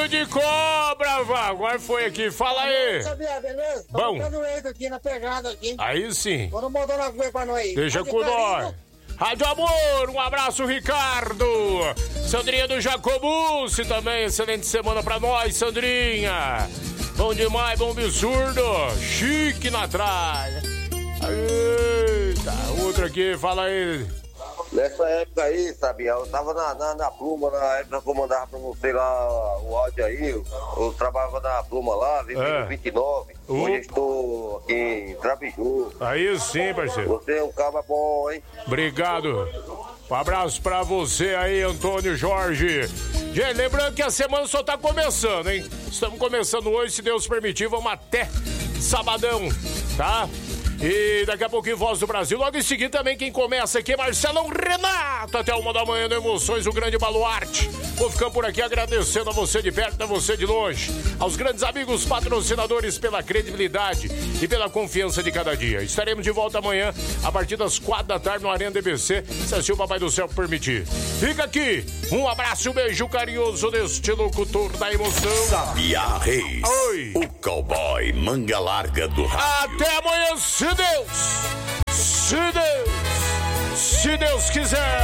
Olho de cobra, vá. Agora foi aqui. Fala aí. Sabia, beleza? Tô Bom. ficando eito aqui na pegada aqui. Aí sim. Quando mandou na rua pra nós. Deixa com nós. Rádio Amor, um abraço, Ricardo. Sandrinha do Jacobucci também. Excelente semana pra nós, Sandrinha. Bom demais, bom absurdo. Chique na tralha. Eita, outro aqui, fala aí. Nessa época aí, sabia? Eu tava na Pluma, na época que eu mandava pra você lá o áudio aí. Eu trabalhava na Pluma lá, vivendo 29. Hoje estou aqui em Trapiju. Aí sim, parceiro. Você é um cara bom, hein? Obrigado. Um abraço pra você aí, Antônio Jorge. Gente, lembrando que a semana só tá começando, hein? Estamos começando hoje, se Deus permitir, vamos até sabadão, tá? E daqui a pouquinho, Voz do Brasil. Logo em seguida também quem começa aqui é Marcelão Renato. Até 1 da manhã no Emoções, o grande baluarte. Vou ficando por aqui agradecendo a você de perto, a você de longe. Aos grandes amigos patrocinadores pela credibilidade e pela confiança de cada dia. Estaremos de volta amanhã, a partir das 4 da tarde no Arena DBC, se assim o Papai do Céu permitir. Fica aqui, um abraço, um beijo carinhoso deste locutor da emoção. Sabiá Reis. Oi. O cowboy manga larga do rádio. Até amanhã, se Deus quiser.